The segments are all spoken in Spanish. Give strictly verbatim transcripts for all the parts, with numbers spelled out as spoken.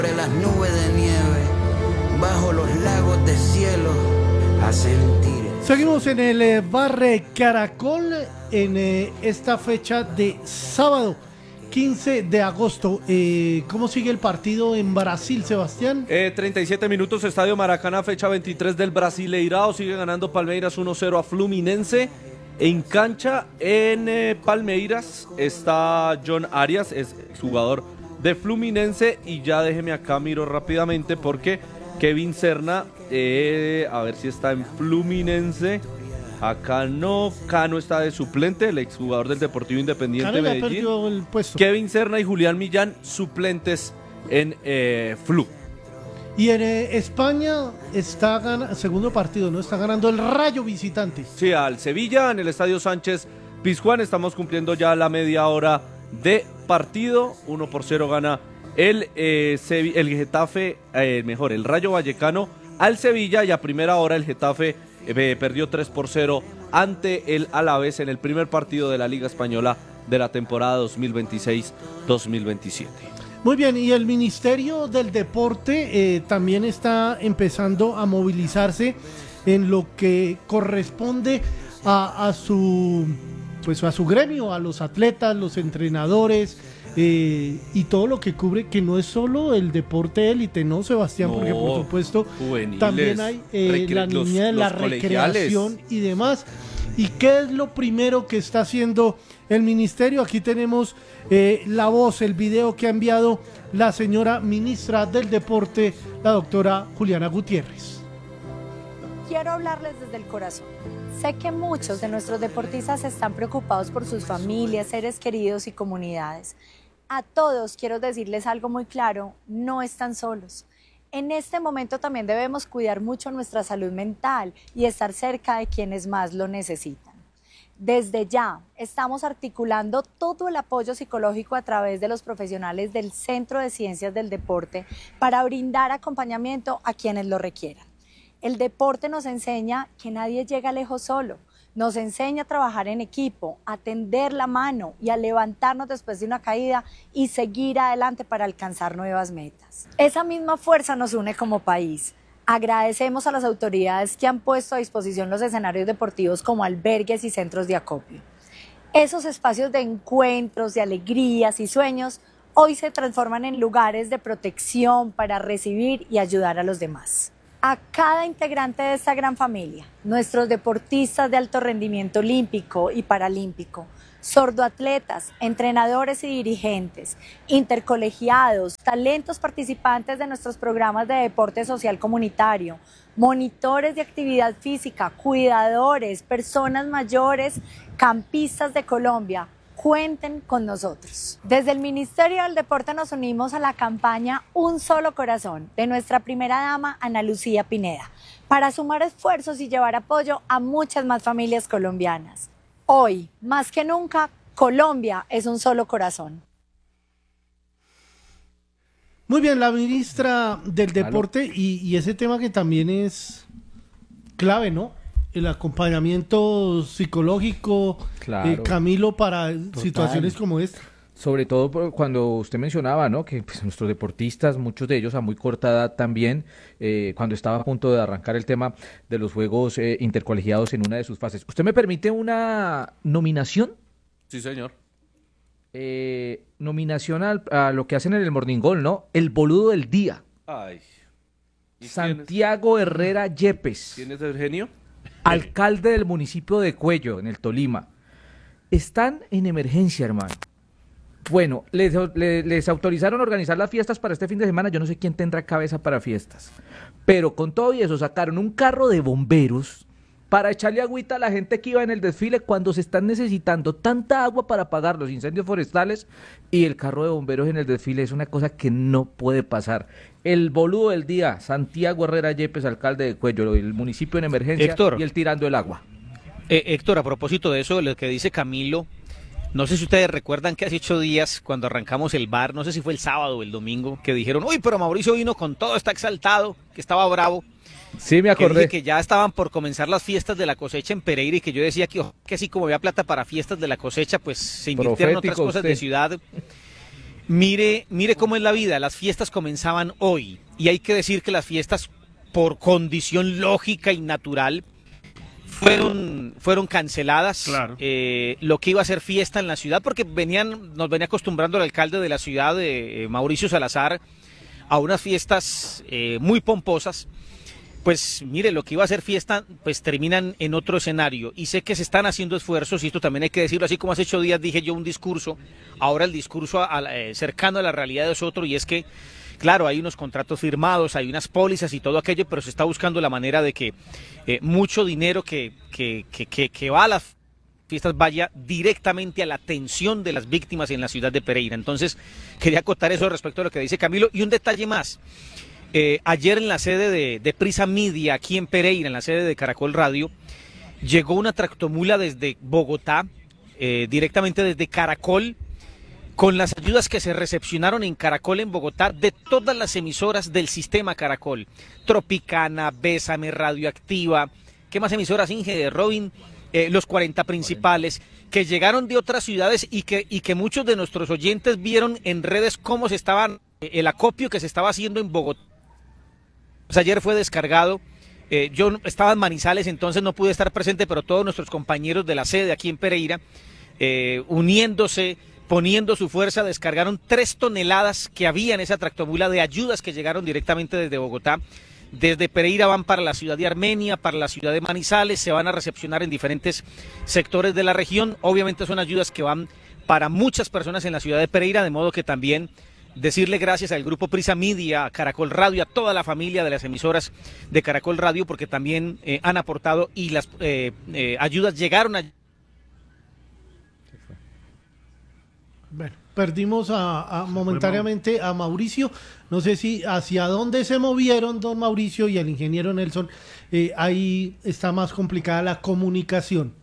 Sobre las nubes de nieve, bajo los lagos de cielo, a sentir. Seguimos en el eh, Bar Caracol en eh, esta fecha de sábado quince de agosto. Eh, ¿Cómo sigue el partido en Brasil, Sebastián? Eh, treinta y siete minutos, Estadio Maracaná, fecha veintitrés del Brasileirao. Sigue ganando Palmeiras uno cero a Fluminense. En cancha en eh, Palmeiras está John Arias, es jugador de Fluminense. Y ya déjeme acá, miro rápidamente porque Kevin Serna, eh, a ver si está en Fluminense. Acá no, Cano está de suplente, el exjugador del Deportivo Independiente Cano ya Medellín. perdió el puesto. Kevin Serna y Julián Millán, suplentes en eh, Flu. Y en eh, España está ganando, segundo partido, ¿no? Está ganando el Rayo visitante. Sí, al Sevilla en el Estadio Sánchez Pizjuán. Estamos cumpliendo ya la media hora de partido. uno por cero gana el, eh, Sevi- el Getafe, eh, mejor, el Rayo Vallecano al Sevilla. Y a primera hora el Getafe eh, perdió tres por cero ante el Alavés en el primer partido de la Liga Española de la temporada dos mil veintiséis dos mil veintisiete. Muy bien, y el Ministerio del Deporte eh, también está empezando a movilizarse en lo que corresponde a, a su pues a su gremio, a los atletas, los entrenadores eh, y todo lo que cubre, que no es solo el deporte élite, ¿no, Sebastián? No, porque por supuesto juveniles, también hay eh, recre- la niña de los- la los colegiales. recreación y demás. ¿Y qué es lo primero que está haciendo el ministerio? Aquí tenemos eh, la voz, el video que ha enviado la señora ministra del Deporte, la doctora Juliana Gutiérrez. Quiero hablarles desde el corazón. Sé que muchos de nuestros deportistas están preocupados por sus familias, seres queridos y comunidades. A todos quiero decirles algo muy claro, no están solos. En este momento también debemos cuidar mucho nuestra salud mental y estar cerca de quienes más lo necesitan. Desde ya estamos articulando todo el apoyo psicológico a través de los profesionales del Centro de Ciencias del Deporte para brindar acompañamiento a quienes lo requieran. El deporte nos enseña que nadie llega lejos solo. Nos enseña a trabajar en equipo, a tender la mano y a levantarnos después de una caída y seguir adelante para alcanzar nuevas metas. Esa misma fuerza nos une como país. Agradecemos a las autoridades que han puesto a disposición los escenarios deportivos como albergues y centros de acopio. Esos espacios de encuentros, de alegrías y sueños hoy se transforman en lugares de protección para recibir y ayudar a los demás. A cada integrante de esta gran familia, nuestros deportistas de alto rendimiento olímpico y paralímpico, sordoatletas, entrenadores y dirigentes, intercolegiados, talentos participantes de nuestros programas de deporte social comunitario, monitores de actividad física, cuidadores, personas mayores, campistas de Colombia, cuenten con nosotros. Desde el Ministerio del Deporte nos unimos a la campaña Un Solo Corazón de nuestra primera dama Ana Lucía Pineda para sumar esfuerzos y llevar apoyo a muchas más familias colombianas. Hoy, más que nunca, Colombia es un solo corazón. Muy bien, la ministra del Deporte y, y ese tema que también es clave, ¿no? El acompañamiento psicológico, Claro. eh, Camilo, para Total. situaciones como esta. Sobre todo por cuando usted mencionaba, ¿no? Que pues, nuestros deportistas, muchos de ellos a muy corta edad también, eh, cuando estaba a punto de arrancar el tema de los Juegos eh, Intercolegiados en una de sus fases. ¿Usted me permite una nominación? Sí, señor. Eh, nominación al- a lo que hacen en el Morning Call, ¿no? El boludo del día. Ay. ¿Y Santiago Herrera Yepes. ¿Quién es Eugenio? Alcalde del municipio de Cuello, en el Tolima. Están en emergencia, hermano. Bueno, les, les, les autorizaron a organizar las fiestas para este fin de semana. Yo no sé quién tendrá cabeza para fiestas. Pero con todo y eso sacaron un carro de bomberos para echarle agüita a la gente que iba en el desfile cuando se están necesitando tanta agua para apagar los incendios forestales, y el carro de bomberos en el desfile es una cosa que no puede pasar. El boludo del día, Santiago Herrera Yepes, alcalde de Cuello, el municipio en emergencia, Héctor. y el tirando el agua. Eh, Héctor, a propósito de eso, de lo que dice Camilo, no sé si ustedes recuerdan que hace ocho días, cuando arrancamos el bar, no sé si fue el sábado o el domingo, que dijeron, uy, pero Mauricio vino con todo, está exaltado, que estaba bravo. Sí, me Que acordé. dije que ya estaban por comenzar las fiestas de la cosecha en Pereira y que yo decía que, oh, que así como había plata para fiestas de la cosecha, pues se invirtieron en otras Profético cosas usted. de ciudad. Mire, mire cómo es la vida, las fiestas comenzaban hoy y hay que decir que las fiestas por condición lógica y natural fueron, fueron canceladas. Claro. Eh, lo que iba a ser fiesta en la ciudad, porque venían, nos venía acostumbrando el alcalde de la ciudad, eh, Mauricio Salazar, a unas fiestas eh, muy pomposas. Pues mire, lo que iba a ser fiesta, pues terminan en otro escenario. Y sé que se están haciendo esfuerzos, y esto también hay que decirlo, así como hace ocho días dije yo un discurso, ahora el discurso a, a, eh, cercano a la realidad es otro, y es que, claro, hay unos contratos firmados, hay unas pólizas y todo aquello, pero se está buscando la manera de que eh, mucho dinero que, que, que, que, que va a las fiestas vaya directamente a la atención de las víctimas en la ciudad de Pereira. Entonces, quería acotar eso respecto a lo que dice Camilo. Y un detalle más. Eh, ayer en la sede de, de Prisa Media, aquí en Pereira, en la sede de Caracol Radio, llegó una tractomula desde Bogotá, eh, directamente desde Caracol, con las ayudas que se recepcionaron en Caracol en Bogotá de todas las emisoras del sistema Caracol. Tropicana, Bésame, Radioactiva, ¿qué más emisoras, Inge, Robin? Eh, los cuarenta principales, que llegaron de otras ciudades y que, y que muchos de nuestros oyentes vieron en redes cómo se estaban, el acopio que se estaba haciendo en Bogotá. Pues ayer fue descargado, eh, yo estaba en Manizales, entonces no pude estar presente, pero todos nuestros compañeros de la sede aquí en Pereira, eh, uniéndose, poniendo su fuerza, descargaron tres toneladas que había en esa tractomula de ayudas que llegaron directamente desde Bogotá. Desde Pereira van para la ciudad de Armenia, para la ciudad de Manizales, se van a recepcionar en diferentes sectores de la región. Obviamente son ayudas que van para muchas personas en la ciudad de Pereira, de modo que también decirle gracias al grupo Prisa Media, a Caracol Radio, a toda la familia de las emisoras de Caracol Radio, porque también eh, han aportado y las eh, eh, ayudas llegaron a... Bueno, perdimos a, a momentáneamente a Mauricio. No sé si hacia dónde se movieron don Mauricio y el ingeniero Nelson. Eh, ahí está más complicada la comunicación.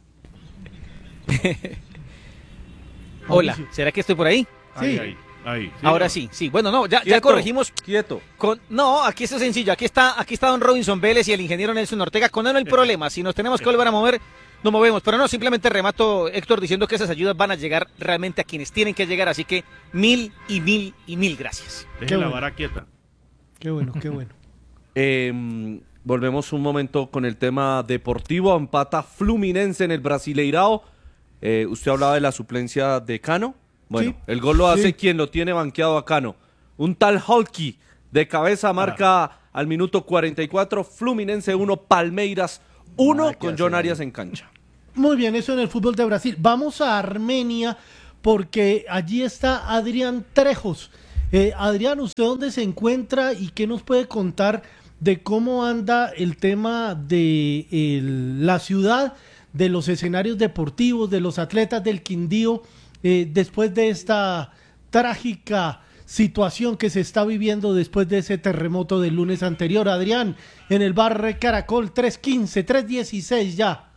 Hola, ¿será que estoy por ahí? Ahí, Sí. ahí, ahí. Sí, Ahora no. sí, sí. Bueno, no, ya, ya Quieto, corregimos. Quieto. Con, no, aquí está sencillo. Aquí está, aquí está don Robinson Vélez y el ingeniero Nelson Ortega. Con él no hay problema. Si nos tenemos que volver a mover, nos movemos. Pero no, simplemente remato, Héctor, diciendo que esas ayudas van a llegar realmente a quienes tienen que llegar. Así que mil y mil y mil gracias. Deje Qué la bueno. vara quieta. Qué bueno, qué bueno. Eh, volvemos un momento con el tema deportivo. Empata Fluminense en el Brasileirao. Eh, usted hablaba de la suplencia de Cano. Bueno, Sí. el gol lo hace Sí. quien lo tiene banqueado a Cano. Un tal Holky de cabeza marca al minuto cuarenta y cuatro. Fluminense uno, Palmeiras uno, Nada que con John hacer. Arias en cancha. Muy bien, eso en el fútbol de Brasil. Vamos a Armenia porque allí está Adrián Trejos. Eh, Adrián, ¿usted dónde se encuentra y qué nos puede contar de cómo anda el tema de el- la ciudad, de los escenarios deportivos, de los atletas del Quindío, eh, después de esta trágica situación que se está viviendo después de ese terremoto del lunes anterior? Adrián, en el bar Caracol, tres quince, tres dieciséis ya.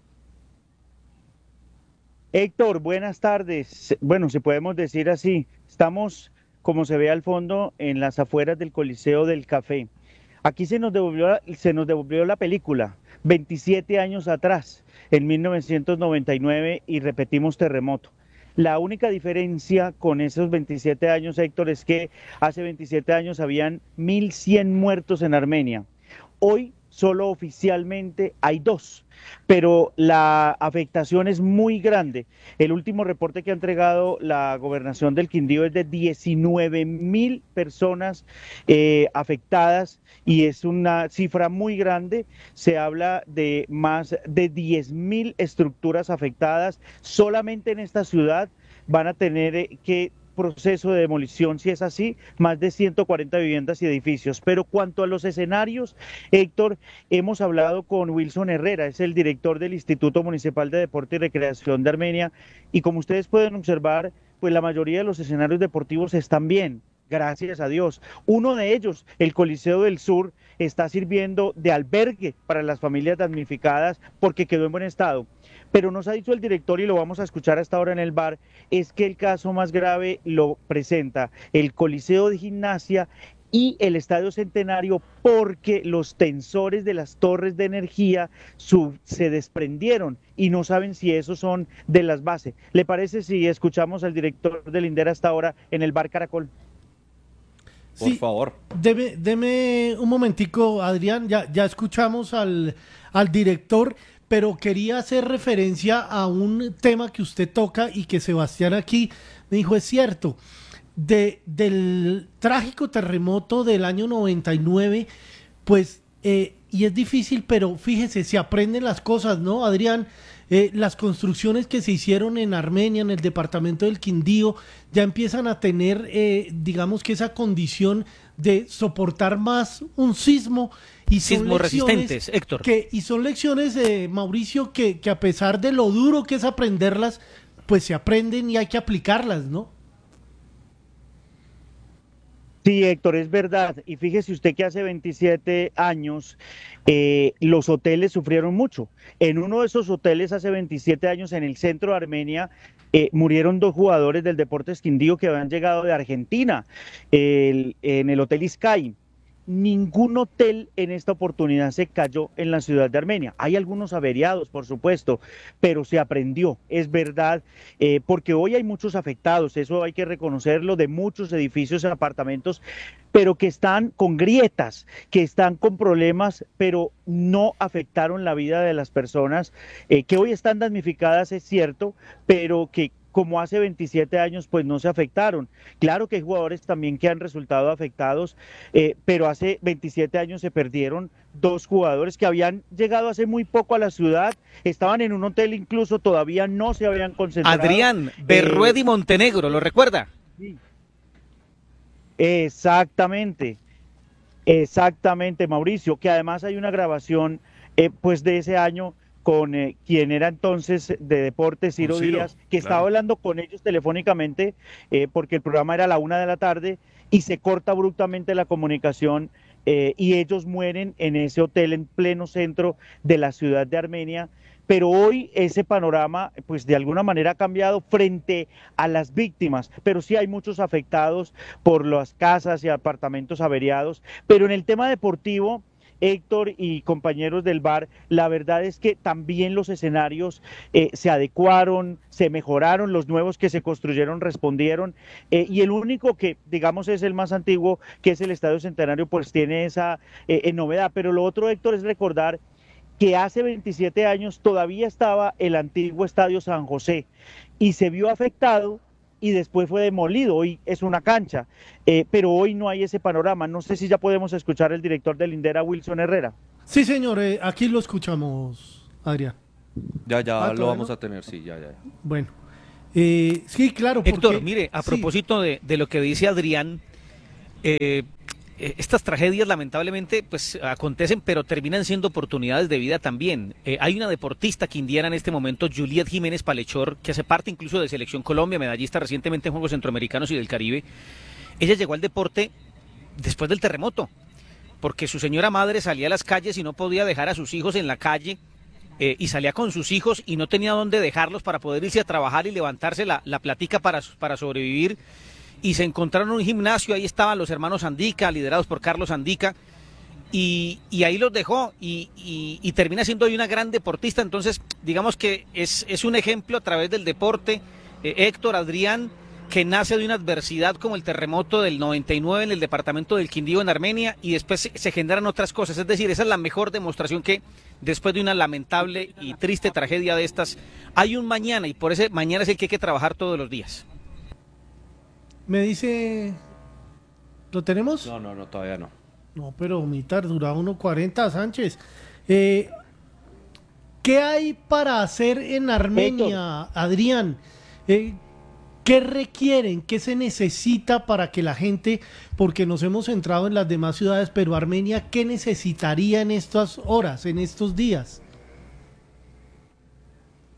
Héctor, buenas tardes. Bueno, si podemos decir así, estamos, como se ve al fondo, en las afueras del Coliseo del Café. Aquí se nos devolvió, se nos devolvió la película, veintisiete años atrás, en mil novecientos noventa y nueve, y repetimos terremoto. La única diferencia con esos veintisiete años, Héctor, es que hace veintisiete años habían mil cien muertos en Armenia. Hoy solo oficialmente hay dos, pero la afectación es muy grande. El último reporte que ha entregado la gobernación del Quindío es de diecinueve mil personas eh, afectadas y es una cifra muy grande. Se habla de más de diez mil estructuras afectadas. Solamente en esta ciudad van a tener eh, que proceso de demolición, si es así, más de ciento cuarenta viviendas y edificios. Pero cuanto a los escenarios, Héctor, hemos hablado con Wilson Herrera, es el director del Instituto Municipal de Deporte y Recreación de Armenia, y como ustedes pueden observar, pues la mayoría de los escenarios deportivos están bien, gracias a Dios. Uno de ellos, el Coliseo del Sur, está sirviendo de albergue para las familias damnificadas porque quedó en buen estado. Pero nos ha dicho el director, y lo vamos a escuchar hasta ahora en el bar, es que el caso más grave lo presenta el Coliseo de Gimnasia y el Estadio Centenario porque los tensores de las torres de energía sub, se desprendieron y no saben si esos son de las bases. ¿Le parece si escuchamos al director del INDER hasta ahora en el Bar Caracol? Por sí, favor. Deme, deme un momentico, Adrián, ya, ya escuchamos al, al director, pero quería hacer referencia a un tema que usted toca y que Sebastián aquí me dijo, es cierto, de, del trágico terremoto del año noventa y nueve, pues, eh, y es difícil, pero fíjese, se aprenden las cosas, ¿no, Adrián? Eh, las construcciones que se hicieron en Armenia, en el departamento del Quindío, ya empiezan a tener, eh, digamos que esa condición de soportar más un sismo. Y son Sismos resistentes, Héctor. Que, y son lecciones, eh, Mauricio, que, que a pesar de lo duro que es aprenderlas, pues se aprenden y hay que aplicarlas, ¿no? Sí, Héctor, es verdad. Y fíjese usted que hace veintisiete años eh, los hoteles sufrieron mucho. En uno de esos hoteles hace veintisiete años en el centro de Armenia eh, murieron dos jugadores del Deportes Quindío que habían llegado de Argentina, el, en el Hotel Sky. Ningún hotel en esta oportunidad se cayó en la ciudad de Armenia. Hay algunos averiados, por supuesto, pero se aprendió, es verdad, eh, porque hoy hay muchos afectados, eso hay que reconocerlo, de muchos edificios y apartamentos, pero que están con grietas, que están con problemas, pero no afectaron la vida de las personas, eh, que hoy están damnificadas, es cierto, pero que como hace veintisiete años, pues no se afectaron. Claro que hay jugadores también que han resultado afectados, eh, pero hace veintisiete años se perdieron dos jugadores que habían llegado hace muy poco a la ciudad, estaban en un hotel incluso, todavía no se habían concentrado. Adrián, Berrued eh, y Montenegro, ¿lo recuerda? Sí. Exactamente, exactamente, Mauricio, que además hay una grabación eh, pues de ese año con eh, quien era entonces de Deportes, Ciro, Ciro Díaz, que claro. Estaba hablando con ellos telefónicamente, eh, porque el programa era a la una de la tarde, y se corta abruptamente la comunicación, eh, y ellos mueren en ese hotel en pleno centro de la ciudad de Armenia. Pero hoy ese panorama, pues de alguna manera ha cambiado frente a las víctimas, pero sí hay muchos afectados por las casas y apartamentos averiados, pero en el tema deportivo, Héctor y compañeros del bar, la verdad es que también los escenarios eh, se adecuaron, se mejoraron, los nuevos que se construyeron respondieron, eh, y el único que, digamos, es el más antiguo, que es el Estadio Centenario, pues tiene esa eh, novedad. Pero lo otro, Héctor, es recordar que hace veintisiete años todavía estaba el antiguo Estadio San José y se vio afectado y después fue demolido, hoy es una cancha, eh, pero hoy no hay ese panorama. No sé si ya podemos escuchar al director del INDER, Wilson Herrera. Sí, señor, eh, aquí lo escuchamos, Adrián. Ya, ya Ah, lo vamos no? a tener, sí, ya, ya. Bueno, eh, sí, claro. Porque, Héctor, mire, a sí. propósito de, de lo que dice Adrián, eh, estas tragedias lamentablemente pues acontecen, pero terminan siendo oportunidades de vida también. Eh, hay una deportista quindiana en este momento, Juliet Jiménez Palechor, que hace parte incluso de Selección Colombia, medallista recientemente en Juegos Centroamericanos y del Caribe. Ella llegó al deporte después del terremoto, porque su señora madre salía a las calles y no podía dejar a sus hijos en la calle, eh, y salía con sus hijos y no tenía dónde dejarlos para poder irse a trabajar y levantarse la, la platica para, para sobrevivir. Y se encontraron en un gimnasio, ahí estaban los hermanos Andica, liderados por Carlos Andica, y, y ahí los dejó, y, y, y termina siendo hoy una gran deportista. Entonces, digamos que es, es un ejemplo a través del deporte, eh, Héctor, Adrián, que nace de una adversidad como el terremoto del noventa y nueve en el departamento del Quindío en Armenia, y después se, se generan otras cosas. Es decir, esa es la mejor demostración que después de una lamentable y triste tragedia de estas, hay un mañana, y por ese mañana es el que hay que trabajar todos los días. Me dice, ¿lo tenemos? No, no, no, todavía no. No, pero Mitar, dura uno cuarenta, Sánchez. Eh, ¿Qué hay para hacer en Armenia, Adrián? Eh, ¿Qué requieren? ¿Qué se necesita para que la gente, porque nos hemos centrado en las demás ciudades, pero Armenia, ¿qué necesitaría en estas horas, en estos días?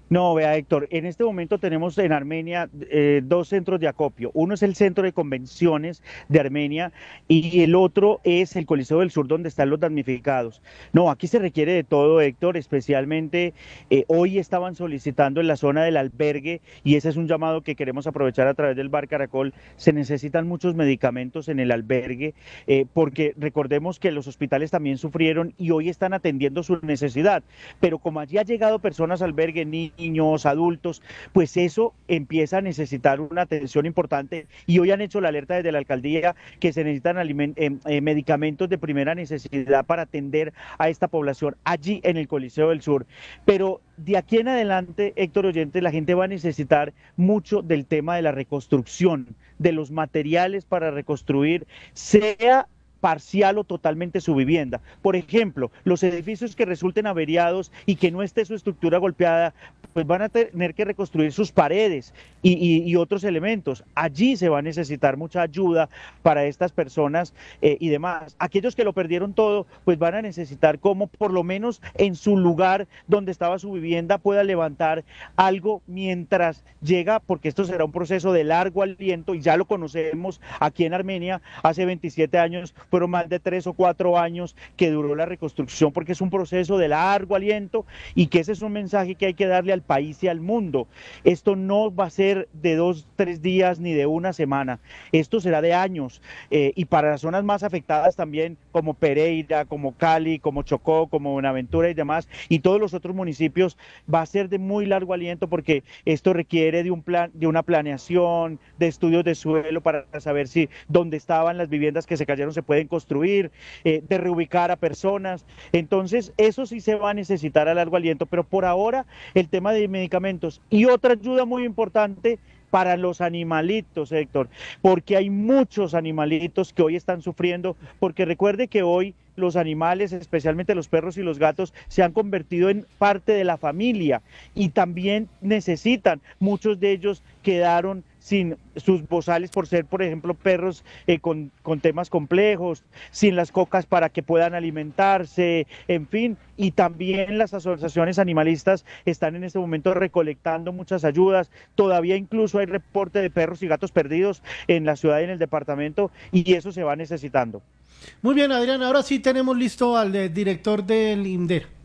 No, vea Héctor, en este momento tenemos en Armenia eh, dos centros de acopio. Uno es el Centro de Convenciones de Armenia y el otro es el Coliseo del Sur donde están los damnificados. No, aquí se requiere de todo, Héctor, especialmente eh, hoy estaban solicitando en la zona del albergue y ese es un llamado que queremos aprovechar a través del Bar Caracol. Se necesitan muchos medicamentos en el albergue eh, porque recordemos que los hospitales también sufrieron y hoy están atendiendo su necesidad, pero como allí ha llegado personas al albergue, ni niños, adultos, pues eso empieza a necesitar una atención importante y hoy han hecho la alerta desde la alcaldía que se necesitan eh, eh, medicamentos de primera necesidad para atender a esta población allí en el Coliseo del Sur. Pero de aquí en adelante, Héctor Oyente, la gente va a necesitar mucho del tema de la reconstrucción, de los materiales para reconstruir, sea parcial o totalmente su vivienda. Por ejemplo, los edificios que resulten averiados y que no esté su estructura golpeada, pues van a tener que reconstruir sus paredes y, y, y otros elementos. Allí se va a necesitar mucha ayuda para estas personas eh, y demás. Aquellos que lo perdieron todo, pues van a necesitar como por lo menos en su lugar donde estaba su vivienda pueda levantar algo mientras llega, porque esto será un proceso de largo aliento y ya lo conocemos aquí en Armenia hace veintisiete años, fueron más de tres o cuatro años que duró la reconstrucción, porque es un proceso de largo aliento y que ese es un mensaje que hay que darle al país y al mundo. Esto no va a ser de dos, tres días ni de una semana, esto será de años eh, y para las zonas más afectadas también, como Pereira, como Cali, como Chocó, como Buenaventura y demás, y todos los otros municipios, va a ser de muy largo aliento porque esto requiere de un plan, de una planeación, de estudios de suelo para saber si donde estaban las viviendas que se cayeron se pueden construir, eh, de reubicar a personas. Entonces eso sí se va a necesitar a largo aliento, pero por ahora el tema de medicamentos y otra ayuda muy importante para los animalitos, Héctor, porque hay muchos animalitos que hoy están sufriendo, porque recuerde que hoy los animales, especialmente los perros y los gatos, se han convertido en parte de la familia y también necesitan, muchos de ellos quedaron sin sus bozales por ser, por ejemplo, perros eh, con, con temas complejos, sin las cocas para que puedan alimentarse, en fin, y también las asociaciones animalistas están en este momento recolectando muchas ayudas, todavía incluso hay reporte de perros y gatos perdidos en la ciudad y en el departamento, y eso se va necesitando. Muy bien, Adrián, ahora sí tenemos listo al eh, director del INDER.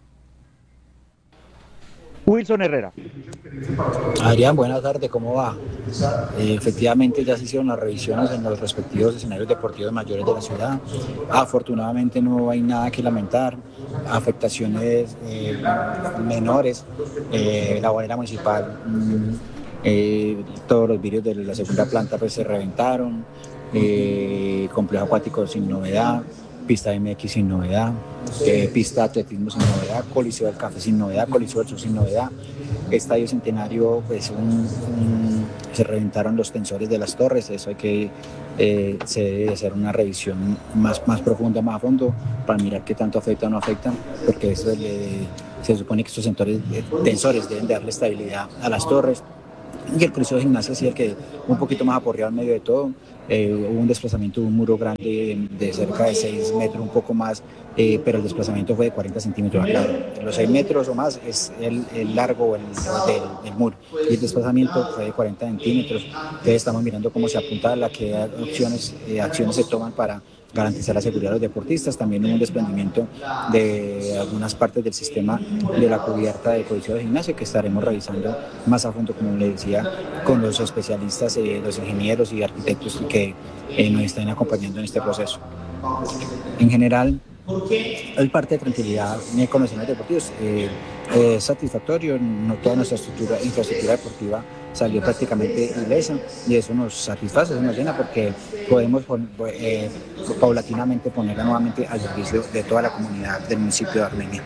Wilson Herrera. Adrián, buenas tardes, ¿cómo va? Eh, efectivamente ya se hicieron las revisiones en los respectivos escenarios deportivos mayores de la ciudad. Afortunadamente no hay nada que lamentar, afectaciones eh, menores. Eh, la bolera municipal, mmm, eh, todos los vidrios de la segunda planta pues, se reventaron, eh, complejo acuático sin novedad, pista M X sin novedad, eh, pista de atletismo sin novedad, Coliseo del Café sin novedad, Coliseo del Sur sin novedad, Estadio Centenario, pues un, un, se reventaron los tensores de las torres, eso hay que eh, se debe hacer una revisión más, más profunda, más a fondo, para mirar qué tanto afecta o no afecta, porque eso le, se supone que estos tensores, eh, tensores deben darle estabilidad a las torres. Y el Coliseo de Gimnasia sí el que un poquito más aporreado en medio de todo. Eh, hubo un desplazamiento de un muro grande de, de cerca de seis metros, un poco más, eh, pero el desplazamiento fue de cuarenta centímetros. Claro, los seis metros o más es el, el largo el, del, del muro y el desplazamiento fue de cuarenta centímetros. Entonces estamos mirando cómo se apunta a qué opciones, eh, acciones se toman para garantizar la seguridad de los deportistas. También hubo un desprendimiento de algunas partes del sistema de la cubierta del Coliseo de Gimnasia que estaremos revisando más a fondo, como le decía, con los especialistas, eh, los ingenieros y arquitectos que eh, nos están acompañando en este proceso. En general, hay parte de tranquilidad con los escenarios deportivos. Eh, eh, satisfactorio, no toda nuestra estructura, infraestructura deportiva salió prácticamente ilesa y eso nos satisface, eso nos llena porque podemos eh, paulatinamente ponerla nuevamente al servicio de toda la comunidad del municipio de Armenia.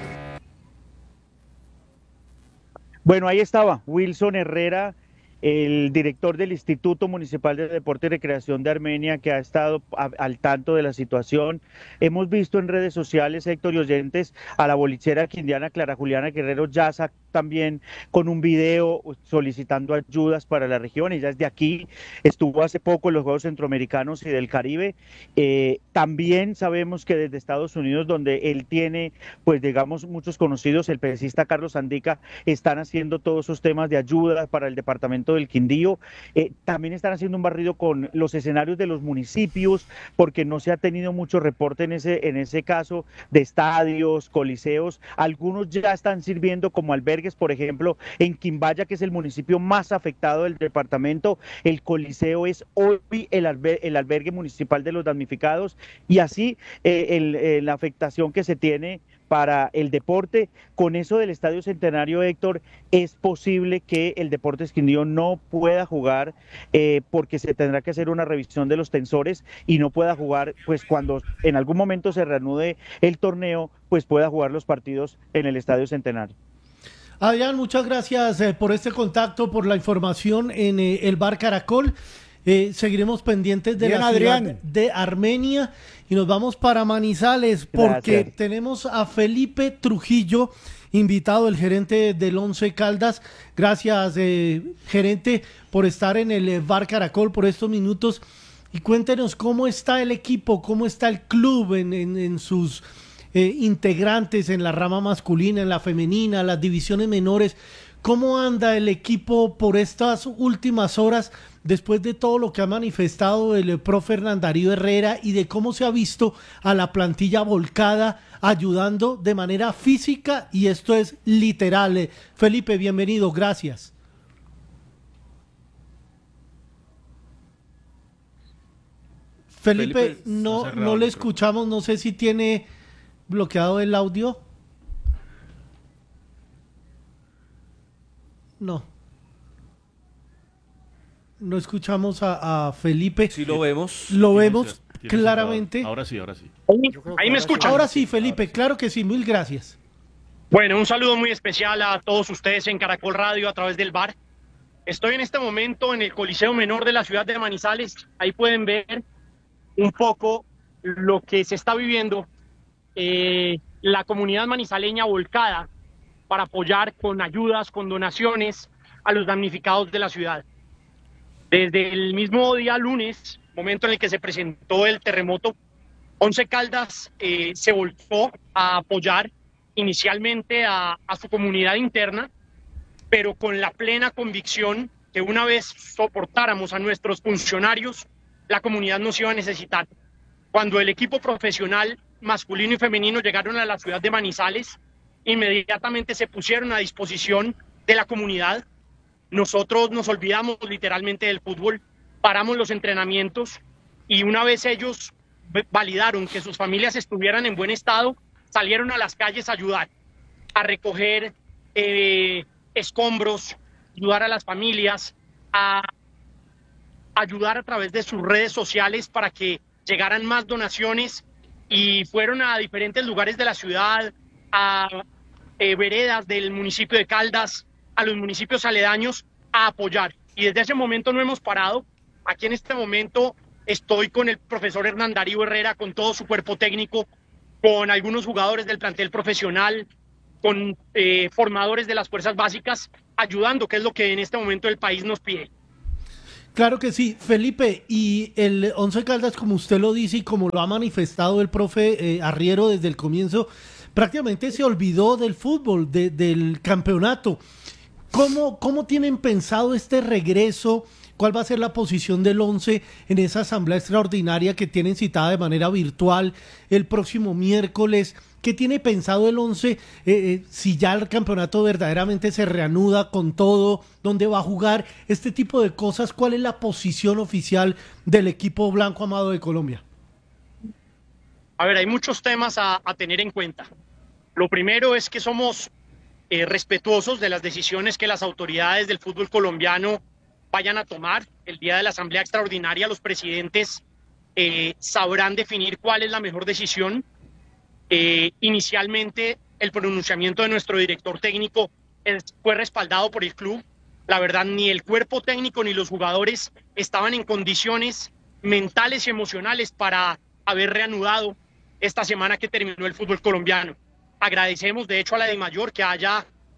Bueno, ahí estaba Wilson Herrera, el director del Instituto Municipal de Deporte y Recreación de Armenia, que ha estado a, al tanto de la situación. Hemos visto en redes sociales, Héctor y oyentes, a la bolichera quindiana Clara Juliana Guerrero ya también con un video solicitando ayudas para la región. Ella es de aquí, estuvo hace poco en los Juegos Centroamericanos y del Caribe. Eh, también sabemos que desde Estados Unidos, donde él tiene, pues digamos, muchos conocidos, el pesista Carlos Andica, están haciendo todos esos temas de ayuda para el departamento del Quindío. Eh, también están haciendo un barrido con los escenarios de los municipios, porque no se ha tenido mucho reporte en ese, en ese caso de estadios, coliseos. Algunos ya están sirviendo como albergues, por ejemplo, en Quimbaya, que es el municipio más afectado del departamento, el coliseo es hoy el, alber el albergue municipal de los damnificados, y así eh, el, eh, la afectación que se tiene para el deporte. Con eso del Estadio Centenario, Héctor, es posible que el Deportes Quindío no pueda jugar eh, porque se tendrá que hacer una revisión de los tensores y no pueda jugar, pues cuando en algún momento se reanude el torneo, pues pueda jugar los partidos en el Estadio Centenario. Adrián, muchas gracias eh, por este contacto, por la información en eh, el Bar Caracol. Eh, seguiremos pendientes de Bien, la ciudad Adrián. de Armenia y nos vamos para Manizales porque Gracias. tenemos a Felipe Trujillo, invitado, el gerente del Once Caldas. Gracias, eh, gerente, por estar en el Bar Caracol por estos minutos y cuéntenos cómo está el equipo, cómo está el club en, en, en sus eh, integrantes, en la rama masculina, en la femenina, las divisiones menores. ¿Cómo anda el equipo por estas últimas horas después de todo lo que ha manifestado el profe Hernán Darío Herrera y de cómo se ha visto a la plantilla volcada, ayudando de manera física, y esto es literal? Felipe, bienvenido, gracias. Felipe, Felipe no, no le escuchamos, no sé si tiene bloqueado el audio. No. No escuchamos a, a Felipe. Sí lo vemos. Lo vemos claramente. Ahora sí, ahora sí. Ahí me escuchan. Ahora sí, Felipe, claro que sí, mil gracias. Bueno, un saludo muy especial a todos ustedes en Caracol Radio a través del bar. Estoy en este momento en el Coliseo Menor de la ciudad de Manizales. Ahí pueden ver un poco lo que se está viviendo, eh, la comunidad manizaleña volcada para apoyar con ayudas, con donaciones a los damnificados de la ciudad. Desde el mismo día lunes, momento en el que se presentó el terremoto, Once Caldas eh, se volcó a apoyar inicialmente a, a su comunidad interna, pero con la plena convicción que una vez soportáramos a nuestros funcionarios, la comunidad nos iba a necesitar. Cuando el equipo profesional masculino y femenino llegaron a la ciudad de Manizales, inmediatamente se pusieron a disposición de la comunidad. Nosotros nos olvidamos literalmente del fútbol, paramos los entrenamientos y una vez ellos validaron que sus familias estuvieran en buen estado, salieron a las calles a ayudar, a recoger eh, escombros, ayudar a las familias, a ayudar a través de sus redes sociales para que llegaran más donaciones, y fueron a diferentes lugares de la ciudad, a eh, veredas del municipio de Caldas, a los municipios aledaños, a apoyar. Y desde ese momento no hemos parado. Aquí en este momento estoy con el profesor Hernán Darío Herrera, con todo su cuerpo técnico, con algunos jugadores del plantel profesional, con eh, formadores de las fuerzas básicas, ayudando, que es lo que en este momento el país nos pide. Claro que sí, Felipe, y el Once Caldas, como usted lo dice y como lo ha manifestado el profe eh, Arriero desde el comienzo, prácticamente se olvidó del fútbol, de, del campeonato. ¿Cómo, ¿Cómo tienen pensado este regreso? ¿Cuál va a ser la posición del Once en esa asamblea extraordinaria que tienen citada de manera virtual el próximo miércoles? ¿Qué tiene pensado el Once eh, eh, si ya el campeonato verdaderamente se reanuda con todo? ¿Dónde va a jugar? Este tipo de cosas. ¿Cuál es la posición oficial del equipo blanco amado de Colombia? A ver, hay muchos temas a, a tener en cuenta. Lo primero es que somos eh, respetuosos de las decisiones que las autoridades del fútbol colombiano vayan a tomar. El día de la asamblea extraordinaria los presidentes eh, sabrán definir cuál es la mejor decisión. Eh, inicialmente el pronunciamiento de nuestro director técnico es, fue respaldado por el club. La verdad, ni el cuerpo técnico ni los jugadores estaban en condiciones mentales y emocionales para haber reanudado esta semana que terminó el fútbol colombiano. Agradecemos de hecho a la DIMAYOR que haya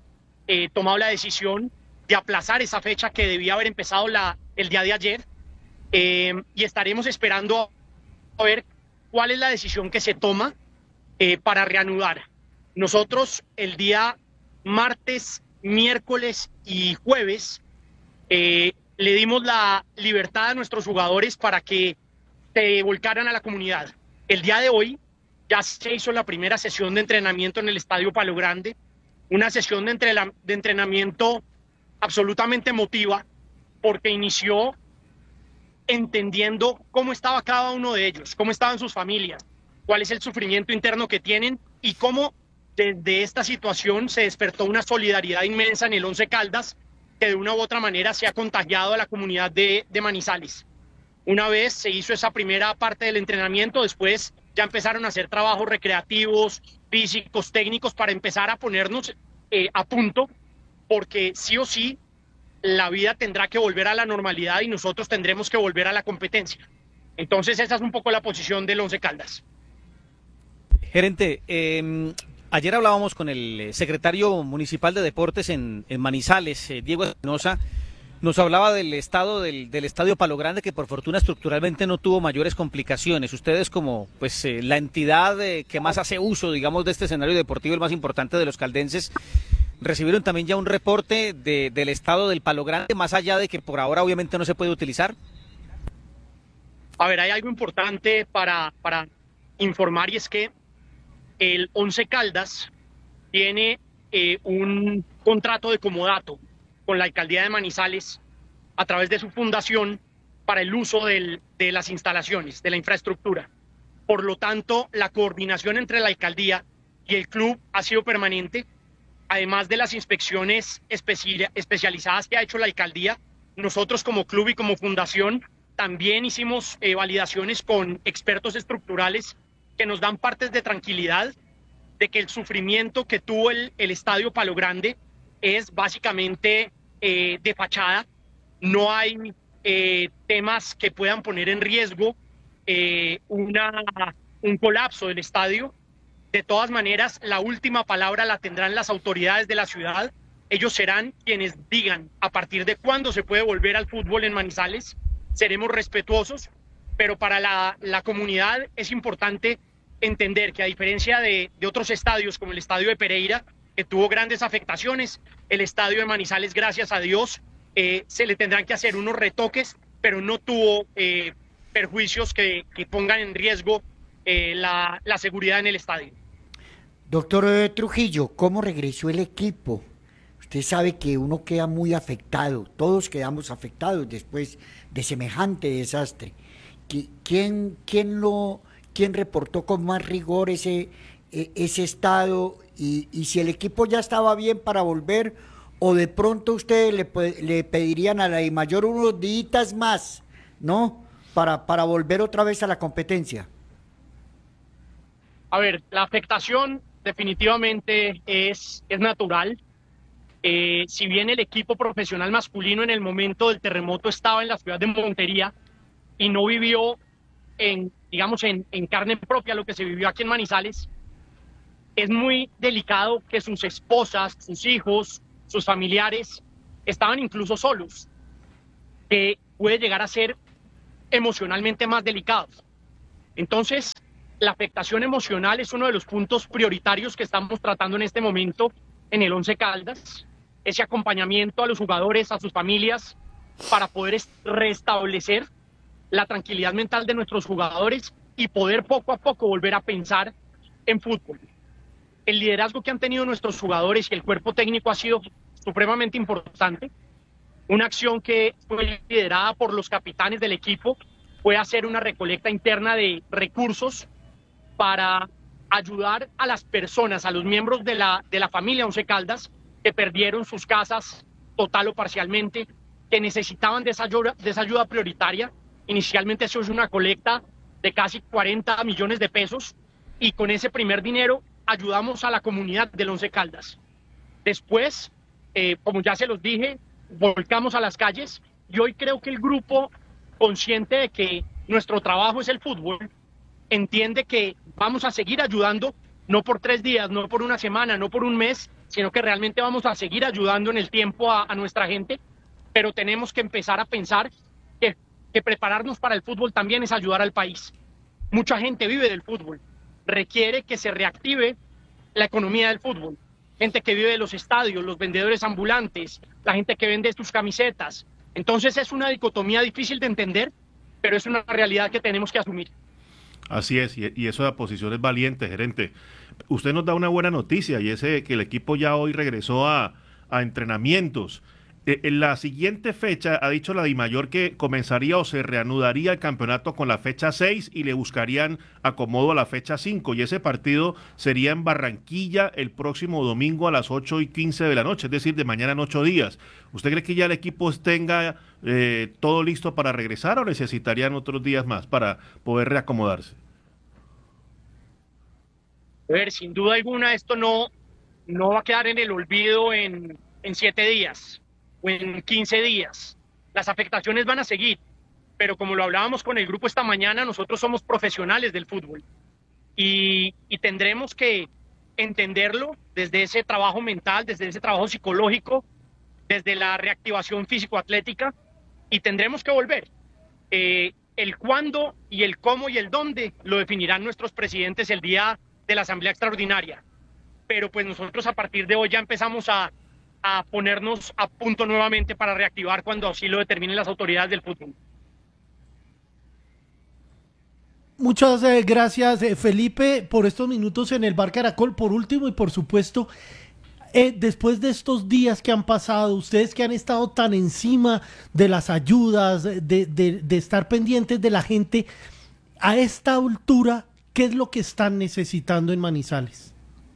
eh, tomado la decisión de aplazar esa fecha que debía haber empezado la, el día de ayer, eh, y estaremos esperando a ver cuál es la decisión que se toma eh, para reanudar. Nosotros el día martes, miércoles y jueves eh, le dimos la libertad a nuestros jugadores para que se volcaran a la comunidad. El día de hoy ya se hizo la primera sesión de entrenamiento en el Estadio Palo Grande, una sesión de, entre de entrenamiento absolutamente emotiva, porque inició entendiendo cómo estaba cada uno de ellos, cómo estaban sus familias, cuál es el sufrimiento interno que tienen y cómo desde esta situación se despertó una solidaridad inmensa en el Once Caldas que de una u otra manera se ha contagiado a la comunidad de, de Manizales. Una vez se hizo esa primera parte del entrenamiento, después ya empezaron a hacer trabajos recreativos, físicos, técnicos para empezar a ponernos eh, a punto, porque sí o sí la vida tendrá que volver a la normalidad y nosotros tendremos que volver a la competencia. Entonces esa es un poco la posición del Once Caldas. Gerente, eh, ayer hablábamos con el secretario municipal de Deportes en, en Manizales, eh, Diego Espinosa. Nos hablaba del estado del, del Estadio Palo Grande, que por fortuna estructuralmente no tuvo mayores complicaciones. Ustedes como pues eh, la entidad eh, que más hace uso, digamos, de este escenario deportivo, el más importante de los caldenses, recibieron también ya un reporte de, del estado del Palo Grande, más allá de que por ahora obviamente no se puede utilizar. A ver, hay algo importante para, para informar, y es que el Once Caldas tiene eh, un contrato de comodato con la alcaldía de Manizales a través de su fundación para el uso del, de las instalaciones, de la infraestructura. Por lo tanto, la coordinación entre la alcaldía y el club ha sido permanente. Además de las inspecciones especi- especializadas que ha hecho la alcaldía, nosotros como club y como fundación también hicimos eh, validaciones con expertos estructurales que nos dan partes de tranquilidad de que el sufrimiento que tuvo el, el Estadio Palo Grande es básicamente eh, de fachada. No hay eh, temas que puedan poner en riesgo eh, una, un colapso del estadio. De todas maneras, la última palabra la tendrán las autoridades de la ciudad. Ellos serán quienes digan a partir de cuándo se puede volver al fútbol en Manizales. Seremos respetuosos, pero para la, la comunidad es importante entender que a diferencia de, de otros estadios como el estadio de Pereira, que tuvo grandes afectaciones, el estadio de Manizales, gracias a Dios, eh, se le tendrán que hacer unos retoques, pero no tuvo eh, perjuicios que, que pongan en riesgo eh, la, la seguridad en el estadio. Doctor eh, Trujillo, ¿cómo regresó el equipo? Usted sabe que uno queda muy afectado, todos quedamos afectados después de semejante desastre. ¿Quién, quién, lo, quién reportó con más rigor ese, ese estado? Y, y si el equipo ya estaba bien para volver, o de pronto ustedes le, le pedirían a la DIMAYOR unos días más, ¿no? Para, para volver otra vez a la competencia. A ver, la afectación definitivamente es, es natural. Eh, si bien el equipo profesional masculino en el momento del terremoto estaba en la ciudad de Montería y no vivió en, digamos, en, en carne propia lo que se vivió aquí en Manizales, es muy delicado que sus esposas, sus hijos, sus familiares estaban incluso solos, que puede llegar a ser emocionalmente más delicado. Entonces, la afectación emocional es uno de los puntos prioritarios que estamos tratando en este momento en el Once Caldas, ese acompañamiento a los jugadores, a sus familias, para poder restablecer la tranquilidad mental de nuestros jugadores y poder poco a poco volver a pensar en fútbol. El liderazgo que han tenido nuestros jugadores y el cuerpo técnico ha sido supremamente importante. Una acción que fue liderada por los capitanes del equipo fue hacer una recolecta interna de recursos para ayudar a las personas, a los miembros de la, de la familia Once Caldas que perdieron sus casas total o parcialmente, que necesitaban de esa ayuda, de esa ayuda prioritaria. Inicialmente eso es una colecta de casi cuarenta millones de pesos y con ese primer dinero ayudamos a la comunidad del Once Caldas. Después, eh, como ya se los dije, volcamos a las calles y hoy creo que el grupo, consciente de que nuestro trabajo es el fútbol, entiende que vamos a seguir ayudando no por tres días, no por una semana, no por un mes, sino que realmente vamos a seguir ayudando en el tiempo a, a nuestra gente, pero tenemos que empezar a pensar que, que prepararnos para el fútbol también es ayudar al país. Mucha gente vive del fútbol, requiere que se reactive la economía del fútbol. Gente que vive de los estadios, los vendedores ambulantes, la gente que vende sus camisetas. Entonces es una dicotomía difícil de entender, pero es una realidad que tenemos que asumir. Así es, y, y eso de la posición es valiente, gerente. Usted nos da una buena noticia, y es que el equipo ya hoy regresó a, a entrenamientos. Eh, en la siguiente fecha ha dicho la Dimayor que comenzaría o se reanudaría el campeonato con la fecha seis y le buscarían acomodo a la fecha cinco, y ese partido sería en Barranquilla el próximo domingo a las ocho y quince de la noche, es decir, de mañana en ocho días. ¿Usted cree que ya el equipo tenga eh, todo listo para regresar o necesitarían otros días más para poder reacomodarse? A ver, sin duda alguna esto no, no va a quedar en el olvido en, en siete días. O en quince días. Las afectaciones van a seguir, pero como lo hablábamos con el grupo esta mañana, nosotros somos profesionales del fútbol y, y tendremos que entenderlo desde ese trabajo mental, desde ese trabajo psicológico, desde la reactivación físico-atlética, y tendremos que volver. Eh, el cuándo y el cómo y el dónde lo definirán nuestros presidentes el día de la Asamblea Extraordinaria, pero pues nosotros a partir de hoy ya empezamos a a ponernos a punto nuevamente para reactivar cuando así lo determinen las autoridades del fútbol. Muchas eh, gracias, eh, Felipe, por estos minutos en el Bar Caracol. Por último y por supuesto, eh, después de estos días que han pasado, ustedes que han estado tan encima de las ayudas, de, de, de estar pendientes de la gente, a esta altura, ¿qué es lo que están necesitando en Manizales?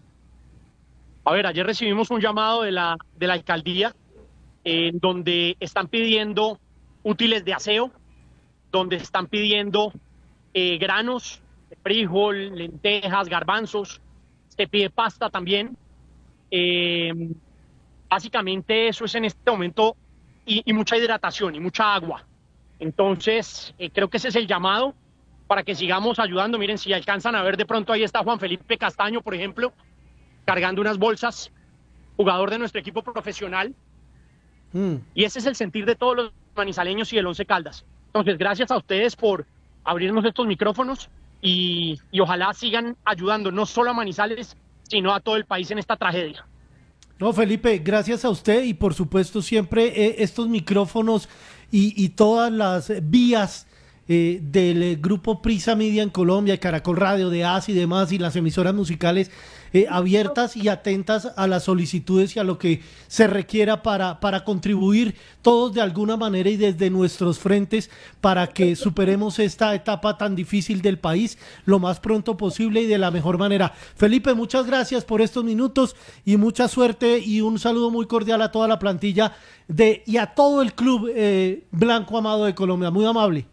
A ver, ayer recibimos un llamado de la, de la alcaldía en donde están pidiendo útiles de aseo, donde están pidiendo eh, granos, frijol, lentejas, garbanzos, se pide pasta también. Eh, básicamente eso es en este momento y, y mucha hidratación y mucha agua. Entonces, eh, creo que ese es el llamado para que sigamos ayudando. Miren, si alcanzan a ver de pronto, ahí está Juan Felipe Castaño, por ejemplo, cargando unas bolsas, jugador de nuestro equipo profesional. Mm. Y ese es el sentir de todos los manizaleños y del Once Caldas. Entonces, gracias a ustedes por abrirnos estos micrófonos y, y ojalá sigan ayudando no solo a Manizales, sino a todo el país en esta tragedia. No, Felipe, gracias a usted y por supuesto siempre eh, estos micrófonos y, y todas las vías eh, del eh, grupo Prisa Media en Colombia, Caracol Radio, de A S y demás, y las emisoras musicales eh, abiertas y atentas a las solicitudes y a lo que se requiera para, para contribuir todos de alguna manera y desde nuestros frentes para que superemos esta etapa tan difícil del país lo más pronto posible y de la mejor manera. Felipe, muchas gracias por estos minutos y mucha suerte y un saludo muy cordial a toda la plantilla de y a todo el club eh, Blanco Amado de Colombia. Muy amable.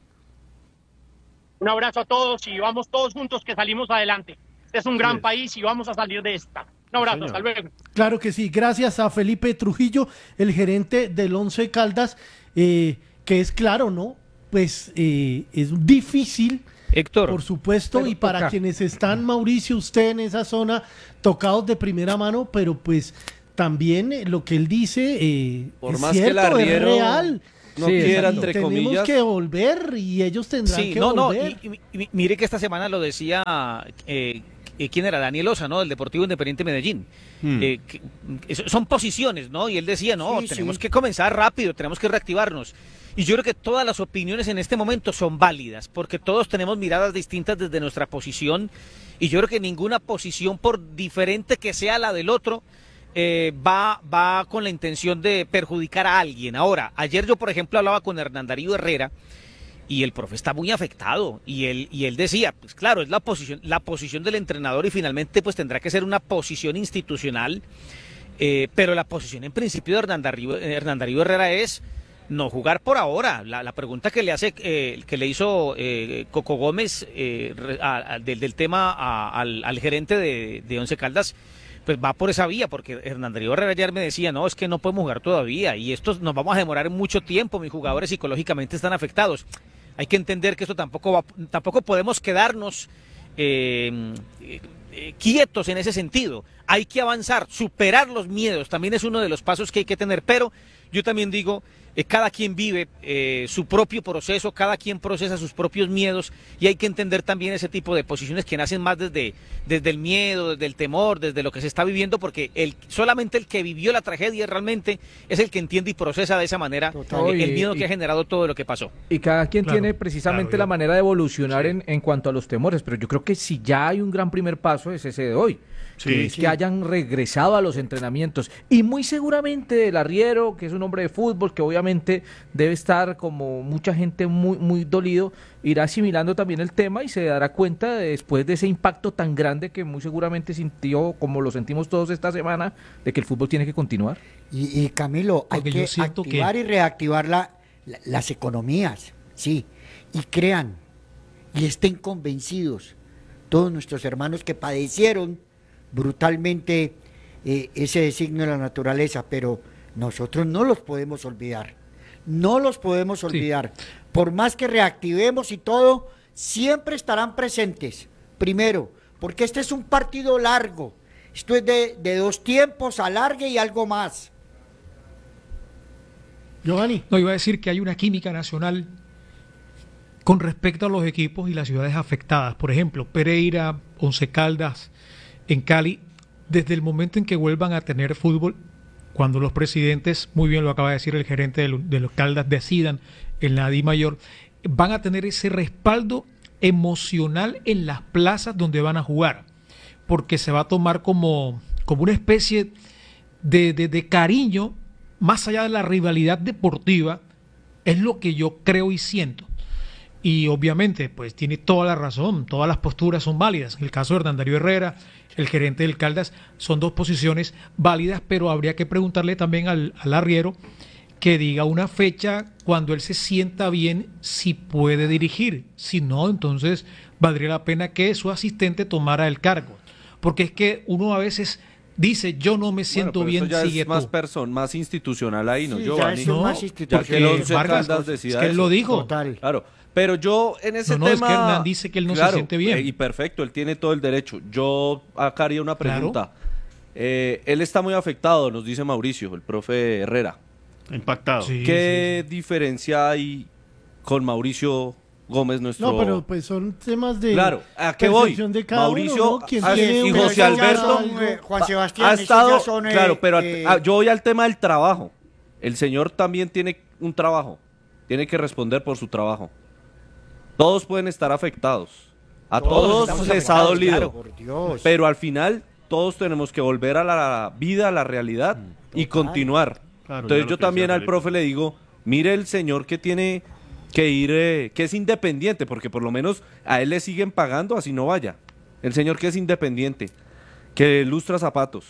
Un abrazo a todos y vamos todos juntos que salimos adelante. Este es un gran sí. país y vamos a salir de esta. Un abrazo, hasta luego. Claro que sí, gracias a Felipe Trujillo, el gerente del Once Caldas, eh, que es claro, ¿no? Pues eh, es difícil, Héctor, por supuesto, y para toca. quienes están, Mauricio, usted en esa zona, tocados de primera mano, pero pues también eh, lo que él dice eh, Por es más cierto, que el arriero es real. no Sí, quiera, exacto. entre Tenemos comillas. que volver y ellos tendrán Sí, que no, no, volver. y, y- y mire que esta semana lo decía, eh, eh, ¿quién era? Daniel Osa, ¿no? Del Deportivo Independiente Medellín. Hmm. Eh, que- eso- son posiciones, ¿no? Y él decía, no, Sí, tenemos sí. que comenzar rápido, tenemos que reactivarnos. Y yo creo que todas las opiniones en este momento son válidas, porque todos tenemos miradas distintas desde nuestra posición, y yo creo que ninguna posición, por diferente que sea la del otro, eh, va, va con la intención de perjudicar a alguien. Ahora, ayer yo, por ejemplo, hablaba con Hernán Darío Herrera, y el profe está muy afectado, y él, y él decía, pues claro, es la posición, la posición del entrenador, y finalmente pues tendrá que ser una posición institucional, eh, pero la posición en principio de Hernán Darío, Hernán Darío Herrera es no jugar por ahora. La, la pregunta que le hace, eh, que le hizo eh, Coco Gómez eh, re- a- a- del, del tema a- al, al gerente de, de Once Caldas, pues va por esa vía, porque Hernán Darío Herrera ayer me decía, no, es que no podemos jugar todavía, y esto nos vamos a demorar mucho tiempo, mis jugadores psicológicamente están afectados. Hay que entender que esto tampoco va, tampoco podemos quedarnos eh, eh, quietos en ese sentido. Hay que avanzar, superar los miedos, también es uno de los pasos que hay que tener, pero yo también digo, eh, cada quien vive eh, su propio proceso, cada quien procesa sus propios miedos y hay que entender también ese tipo de posiciones que nacen más desde, desde el miedo, desde el temor, desde lo que se está viviendo, porque el, solamente el que vivió la tragedia realmente es el que entiende y procesa de esa manera eh, el miedo que ha generado todo lo que pasó. Y cada quien Claro, tiene precisamente claro, la yo- manera de evolucionar en, en cuanto a los temores, pero yo creo que si ya hay un gran primer paso es ese de hoy. Sí, que es sí. que hayan regresado a los entrenamientos y muy seguramente el arriero, que es un hombre de fútbol, que obviamente debe estar como mucha gente muy muy dolido, irá asimilando también el tema y se dará cuenta de, después de ese impacto tan grande que muy seguramente sintió, como lo sentimos todos esta semana, de que el fútbol tiene que continuar. Y, y Camilo, hay Porque yo que siento que- activar y reactivar la- la- las economías, sí, y crean y estén convencidos todos nuestros hermanos que padecieron brutalmente eh, ese designio de la naturaleza, pero nosotros no los podemos olvidar, no los podemos olvidar. Por más que reactivemos y todo, siempre estarán presentes. Primero, porque este es un partido largo, esto es de, de dos tiempos, alargue y algo más. Giovanni. No, iba a decir que hay una química nacional con respecto a los equipos y las ciudades afectadas. Por ejemplo, Pereira, Once Caldas, en Cali, desde el momento en que vuelvan a tener fútbol, cuando los presidentes, muy bien lo acaba de decir el gerente de, lo- de los Caldas, decidan en la Di Mayor, van a tener ese respaldo emocional en las plazas donde van a jugar, porque se va a tomar como, como una especie de, de, de cariño, más allá de la rivalidad deportiva, es lo que yo creo y siento. Y obviamente, pues tiene toda la razón, todas las posturas son válidas. En el caso de Hernán Darío Herrera, el gerente del Caldas, son dos posiciones válidas, pero habría que preguntarle también al, al arriero que diga una fecha cuando él se sienta bien si puede dirigir. Si no, entonces valdría la pena que su asistente tomara el cargo. Porque es que uno a veces dice, yo no me siento Bueno, pero bien, eso ya sigue es más tú. person, más institucional ahí, ¿no, Sí, ya Giovanni? eso es más Ya institucional. que el Once Vargas, Caldas es decida que él eso. lo dijo. Claro, pero yo en ese No, no, tema... es que Hernán dice que él no se Claro, siente bien. eh, y perfecto, él tiene todo el derecho. Yo acá haría una pregunta. Eh, él está muy afectado, nos dice Mauricio, el profe Herrera. Impactado. ¿Qué diferencia hay con Mauricio Gómez, nuestro... No, pero pues son temas de Claro, ¿a qué voy? percepción de cada Mauricio uno, ¿no? Quien ah, tiene y un José mensaje, Alberto algo. eh, Juan Sebastián, ha esos estado, ya son, eh, claro, pero al- eh, ah, yo voy al tema del trabajo. El señor también tiene un trabajo, tiene que responder por su trabajo. Todos pueden estar afectados, a Todos todos, estamos les ha afectados, dolido, claro, por Dios. pero al final todos tenemos que volver a la vida, a la realidad y continuar. Claro, ya Entonces lo yo que también decía al Felipe. profe le digo, mire el señor que tiene que ir, eh, que es independiente, porque por lo menos a él le siguen pagando así no vaya. El señor que es independiente, que lustra zapatos,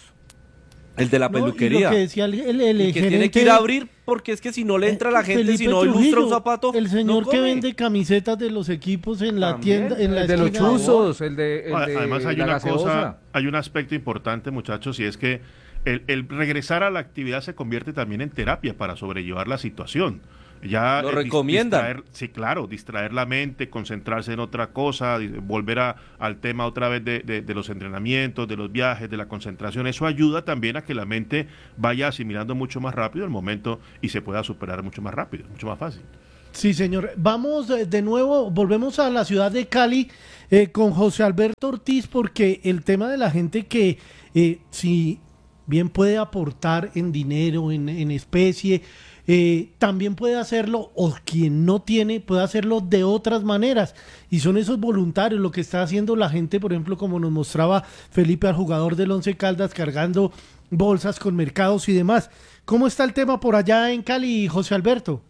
el de la No, y lo peluquería, que decía el, el- el y que tiene gerente- que ir a abrir, porque es que si no le entra la gente, si Felipe no ilustra un Trujillo, zapato, el señor no que come. vende camisetas de los equipos en la También, tienda, en la el de los esquina chuzos, el de, el de Además hay la una gaseosa. cosa, hay un aspecto importante, muchachos, y es que el, el regresar a la actividad se convierte también en terapia para sobrellevar la situación. Ya Lo eh, dis- recomiendan. distraer- sí, claro, distraer la mente, concentrarse en otra cosa, di- volver a- al tema otra vez de, de- de los entrenamientos, de los viajes, de la concentración. Eso ayuda también a que la mente vaya asimilando mucho más rápido el momento y se pueda superar mucho más rápido, mucho más fácil. Sí, señor. Vamos eh, de nuevo, volvemos a la ciudad de Cali eh, con José Alberto Ortiz, porque el tema de la gente que eh, si bien puede aportar en dinero, en, en especie, eh, también puede hacerlo, o quien no tiene, puede hacerlo de otras maneras. Y son esos voluntarios, lo que está haciendo la gente, por ejemplo, como nos mostraba Felipe, al jugador del Once Caldas, cargando bolsas con mercados y demás. ¿Cómo está el tema por allá en Cali, José Alberto?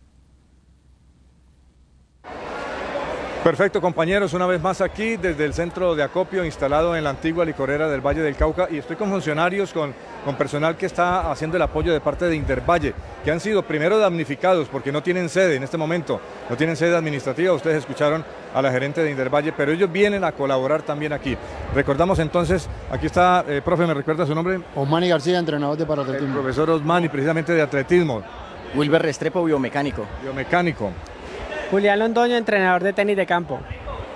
Perfecto, compañeros, una vez más aquí desde el centro de acopio instalado en la antigua licorera del Valle del Cauca, y estoy con funcionarios, con, con personal que está haciendo el apoyo de parte de Intervalle, que han sido primero damnificados porque no tienen sede en este momento, no tienen sede administrativa. Ustedes escucharon a la gerente de Intervalle, pero ellos vienen a colaborar también aquí. Recordamos entonces, aquí está, eh, profe, ¿me recuerda su nombre? Osmani García, entrenador de El paratletismo. profesor Osmani, precisamente de atletismo. Wilber Restrepo, biomecánico. Biomecánico. Julián Londoño, entrenador de tenis de campo.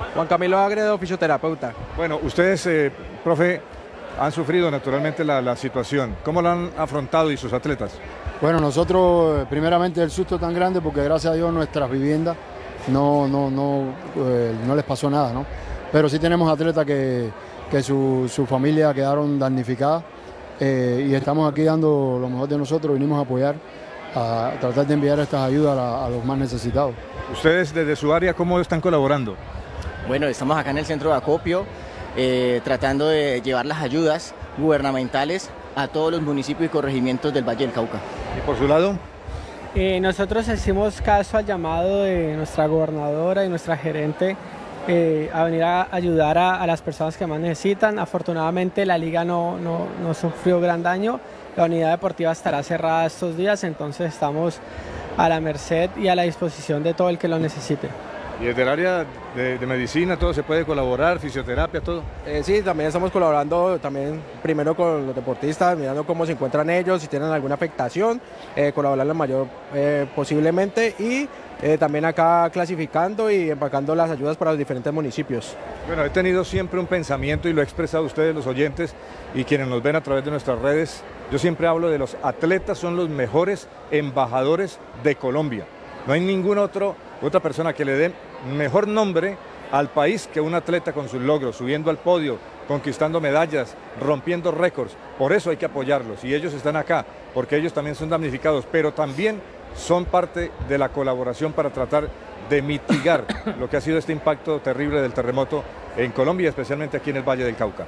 Juan Camilo Agredo, fisioterapeuta. Bueno, ustedes, eh, profe, han sufrido naturalmente la, la situación. ¿Cómo la han afrontado y sus atletas? Bueno, nosotros primeramente el susto tan grande porque gracias a Dios nuestras viviendas no, no, no, eh, no les pasó nada, ¿no? Pero sí tenemos atletas que, que su, su familia quedaron damnificadas eh, y estamos aquí dando lo mejor de nosotros, vinimos a apoyar, a tratar de enviar estas ayudas a, a los más necesitados. ¿Ustedes desde su área cómo están colaborando? Bueno, estamos acá en el centro de acopio eh, tratando de llevar las ayudas gubernamentales a todos los municipios y corregimientos del Valle del Cauca. ¿Y por su lado? Eh, nosotros hicimos caso al llamado de nuestra gobernadora y nuestra gerente eh, a venir a ayudar a, a las personas que más necesitan. Afortunadamente la liga no, no, no sufrió gran daño, la unidad deportiva estará cerrada estos días, entonces estamos a la merced y a la disposición de todo el que lo necesite. ¿Y desde el área de, de medicina todo se puede colaborar, fisioterapia, todo? Eh, sí, también estamos colaborando también primero con los deportistas, mirando cómo se encuentran ellos, si tienen alguna afectación, eh, colaborar lo mayor eh, posiblemente y eh, también acá clasificando y empacando las ayudas para los diferentes municipios. Bueno, he tenido siempre un pensamiento y lo he expresado a ustedes, los oyentes y quienes nos ven a través de nuestras redes. Yo siempre hablo de los atletas son los mejores embajadores de Colombia. No hay ningún otro, otra persona que le dé mejor nombre al país que un atleta con sus logros, subiendo al podio, conquistando medallas, rompiendo récords. Por eso hay que apoyarlos y ellos están acá, porque ellos también son damnificados, pero también son parte de la colaboración para tratar de mitigar lo que ha sido este impacto terrible del terremoto en Colombia, especialmente aquí en el Valle del Cauca.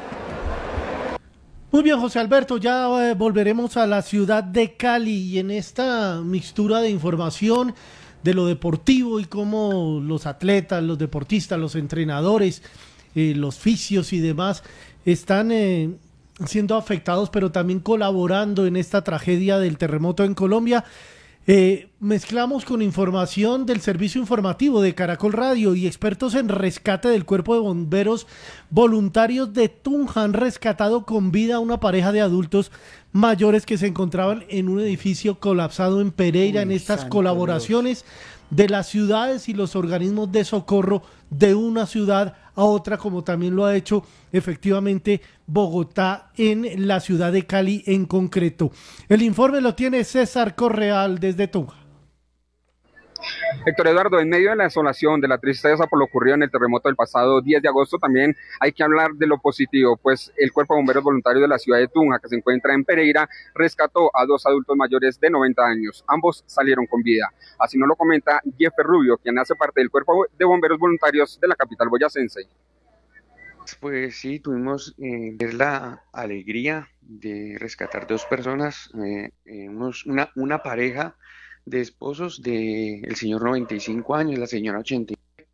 Muy bien, José Alberto, ya eh, volveremos a la ciudad de Cali y en esta mixtura de información de lo deportivo y cómo los atletas, los deportistas, los entrenadores, eh, los fisios y demás están eh, siendo afectados, pero también colaborando en esta tragedia del terremoto en Colombia. Eh, mezclamos con información del servicio informativo de Caracol Radio y expertos en rescate del Cuerpo de Bomberos Voluntarios de Tunja han rescatado con vida a una pareja de adultos mayores que se encontraban en un edificio colapsado en Pereira. Uy, en estas colaboraciones Dios. de las ciudades y los organismos de socorro de una ciudad a otra, como también lo ha hecho efectivamente Bogotá en la ciudad de Cali en concreto. El informe lo tiene César Correal desde Tunja. Héctor Eduardo, en medio de la desolación, de la tristeza por lo ocurrido en el terremoto del pasado diez de agosto, también hay que hablar de lo positivo, pues el Cuerpo de Bomberos Voluntarios de la ciudad de Tunja, que se encuentra en Pereira, rescató a dos adultos mayores de noventa años. Ambos salieron con vida. Así nos lo comenta Jeffer Rubio, quien hace parte del Cuerpo de Bomberos Voluntarios de la capital boyacense. Pues sí, tuvimos eh, la alegría de rescatar dos personas, eh, eh, unos, una, una pareja de esposos de el señor noventa y cinco años y la señora ochenta.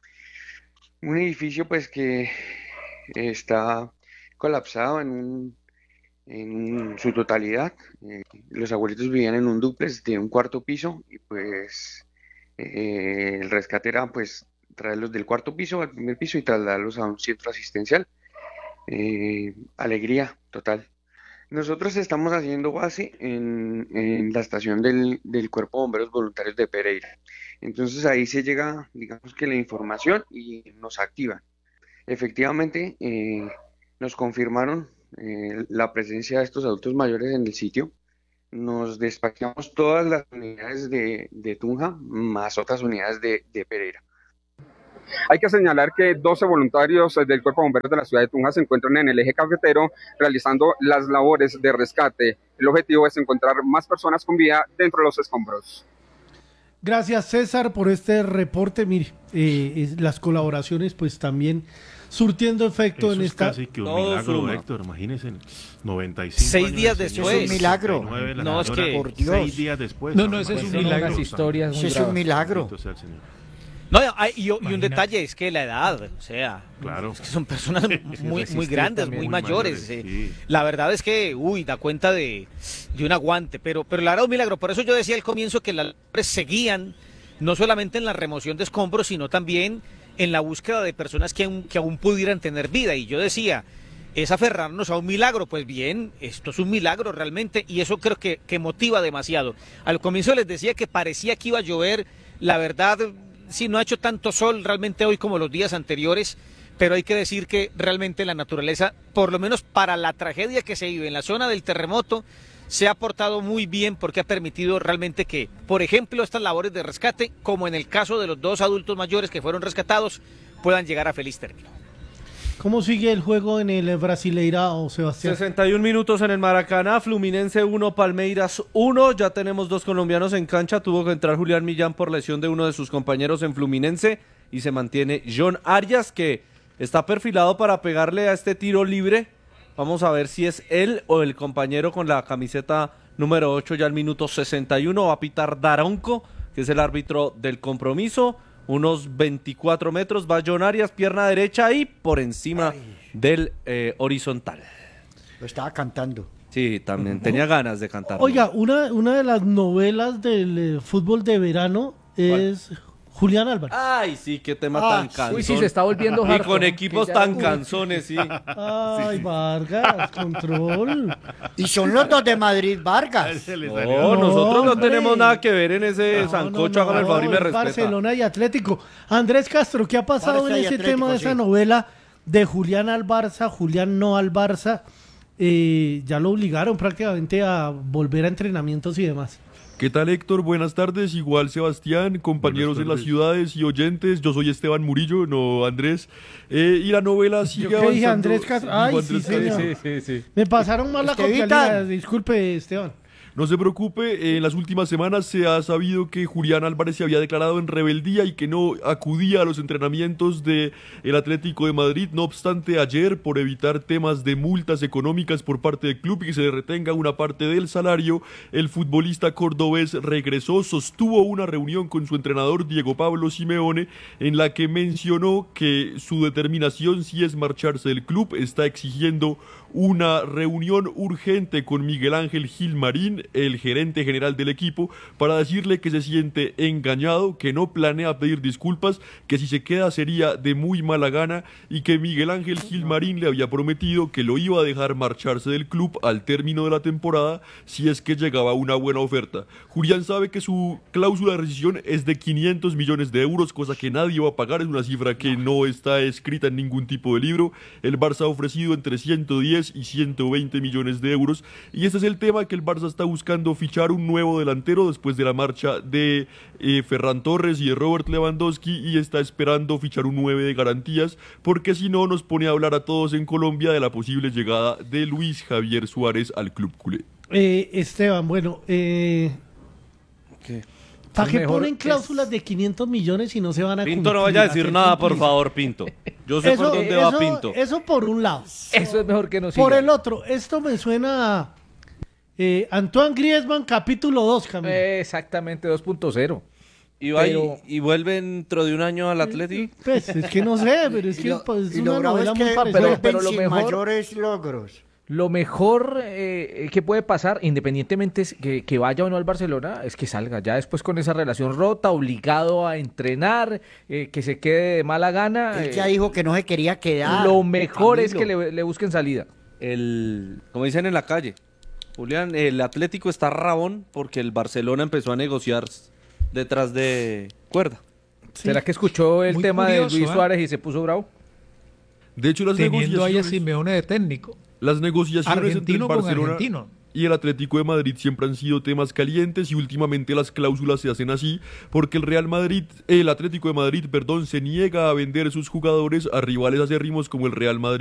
Un edificio pues que está colapsado en, un, en su totalidad. Eh, los abuelitos vivían en un dúplex de un cuarto piso y pues eh, el rescate era pues traerlos del cuarto piso al primer piso y trasladarlos a un centro asistencial. Eh, alegría total. Nosotros estamos haciendo base en, en la estación del, del Cuerpo de Bomberos Voluntarios de Pereira. Entonces ahí se llega, digamos que la información y nos activan. Efectivamente, eh, nos confirmaron eh, la presencia de estos adultos mayores en el sitio. Nos despachamos todas las unidades de, de Tunja, más otras unidades de, de Pereira. Hay que señalar que doce voluntarios del Cuerpo de Bomberos de la ciudad de Tunja se encuentran en el eje cafetero realizando las labores de rescate. El objetivo es encontrar más personas con vida dentro de los escombros. Gracias, César, por este reporte. Mire, eh, las colaboraciones pues también surtiendo efecto. Eso en es esta... casi que un Todo milagro, suma. Héctor, imagínense, noventa y cinco Seis años días de señor, después. Es un milagro. sesenta y nueve, la No, es señora, que- Por Dios. seis días después. No, no, ese es un Son milagro. unas historias muy Eso es bravas. un milagro. Bendito sea el Señor. No, hay- y, y un Imagínate. detalle es que la edad, o sea, Claro. es que son personas muy, muy resistir grandes, también. muy Muy mayores. mayores, eh. sí. La verdad es que, uy, da cuenta de, de un aguante, pero, pero la verdad es un milagro. Por eso yo decía al comienzo que las labores seguían, no solamente en la remoción de escombros, sino también en la búsqueda de personas que aún, que aún pudieran tener vida. Y yo decía, es aferrarnos a un milagro. Pues bien, esto es un milagro realmente, y eso creo que, que motiva demasiado. Al comienzo les decía que parecía que iba a llover, la verdad sí, no ha hecho tanto sol realmente hoy como los días anteriores, pero hay que decir que realmente la naturaleza, por lo menos para la tragedia que se vive en la zona del terremoto, se ha portado muy bien porque ha permitido realmente que, por ejemplo, estas labores de rescate, como en el caso de los dos adultos mayores que fueron rescatados, puedan llegar a feliz término. ¿Cómo sigue el juego en el Brasileirao, Sebastián? sesenta y un minutos en el Maracaná, Fluminense uno, Palmeiras uno, ya tenemos dos colombianos en cancha, tuvo que entrar Julián Millán por lesión de uno de sus compañeros en Fluminense y se mantiene John Arias, que está perfilado para pegarle a este tiro libre. Vamos a ver si es él o el compañero con la camiseta número ocho ya al minuto sesenta y uno. Va a pitar Daronco, que es el árbitro del compromiso. Unos veinticuatro metros, va John Arias, pierna derecha y por encima Ay. del eh, horizontal. Lo estaba cantando. Sí, también tenía ganas de cantar. Oiga, una, una de las novelas del eh, fútbol de verano es... ¿Cuál? Julián Álvarez. Ay, sí, qué tema ah, tan cansón. Uy, sí, se está volviendo Y harto, con ¿no? equipos ya... tan cansones, sí. Ay, Vargas, control. Y son los dos de Madrid, Vargas. No, no nosotros no hombre. tenemos nada que ver en ese no, sancocho, no, no, hágame el favor y me respeta. Barcelona y Atlético. Andrés Castro, ¿qué ha pasado Barça en ese Atlético, tema de esa sí. novela de Julián al Barça, Julián no al Barça? Eh, ya lo obligaron prácticamente a volver a entrenamientos y demás. ¿Qué tal, Héctor? Buenas tardes, igual Sebastián, compañeros en las ciudades y oyentes, yo soy Esteban Murillo, no Andrés, eh, y la novela sigue ¿Yo qué dije, avanzando. Andrés Castro? Ay, Andrés sí, señor. sí, sí, sí. Me pasaron mal la copialidad, disculpe, Esteban. No se preocupe, en las últimas semanas se ha sabido que Julián Álvarez se había declarado en rebeldía y que no acudía a los entrenamientos del Atlético de Madrid. No obstante, ayer, por evitar temas de multas económicas por parte del club y que se le retenga una parte del salario, el futbolista cordobés regresó, sostuvo una reunión con su entrenador Diego Pablo Simeone en la que mencionó que su determinación, si es marcharse del club, está exigiendo una reunión urgente con Miguel Ángel Gilmarín, el gerente general del equipo, para decirle que se siente engañado, que no planea pedir disculpas, que si se queda sería de muy mala gana y que Miguel Ángel Gilmarín le había prometido que lo iba a dejar marcharse del club al término de la temporada si es que llegaba una buena oferta. Julián sabe que su cláusula de rescisión es de quinientos millones de euros, cosa que nadie va a pagar, es una cifra que no está escrita en ningún tipo de libro. El Barça ha ofrecido entre ciento diez y ciento veinte millones de euros y este es el tema, que el Barça está buscando fichar un nuevo delantero después de la marcha de eh, Ferran Torres y de Robert Lewandowski y está esperando fichar un nueve de garantías porque si no nos pone a hablar a todos en Colombia de la posible llegada de Luis Javier Suárez al club culé. Eh, Esteban, bueno, eh... ¿qué? ¿Para qué ponen cláusulas es... de quinientos millones y no se van a Pinto, cumplir? no vaya a decir nada, por favor, Pinto. Yo sé eso, por dónde eso, va Pinto. Eso por un lado. Eso es mejor que no siga. Por el otro, esto me suena a eh, Antoine Griezmann capítulo dos, Camilo. Eh, exactamente, dos punto cero. ¿Y, va pero... y, ¿Y vuelve dentro de un año al Atleti? Pues es que no sé, pero es que lo, pues, es y una novela es que muy parecida. Pero, pero lo sin mejor, mayores logros. Lo mejor eh, que puede pasar, independientemente que, que vaya o no al Barcelona, es que salga. Ya después con esa relación rota, obligado a entrenar, eh, que se quede de mala gana. Él ya eh, dijo que no se quería quedar. Lo mejor Camilo. es que le, le busquen salida. El, como dicen en la calle, Julián, el Atlético está rabón porque el Barcelona empezó a negociar detrás de cuerda. Sí. ¿Será que escuchó el Muy tema curioso, de Luis ¿eh? Suárez y se puso bravo? De hecho, las Teniendo ahí a negociaciones... Simeone de técnico. Las negociaciones argentino entre el Barcelona argentino. y el Atlético de Madrid siempre han sido temas calientes y últimamente las cláusulas se hacen así porque el Real Madrid, el Atlético de Madrid, perdón, se niega a vender sus jugadores a rivales acérrimos como el Real Madrid.